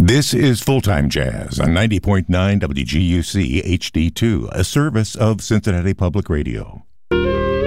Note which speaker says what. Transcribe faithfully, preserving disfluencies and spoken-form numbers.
Speaker 1: This is Full-Time Jazz on ninety point nine W G U C H D two, a service of Cincinnati Public Radio.